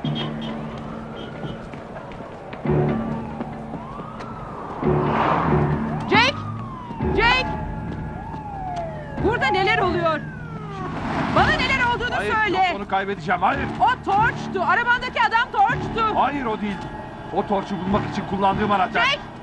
Jake! Jake! Burada neler oluyor? Bana neler olduğunu Hayır, söyle. yok, onu kaybedeceğim. Hayır. O Torch'tu. Arabandaki adam Torch'tu. Hayır, o değil. O torçu bulmak için kullandığım araç. Jake!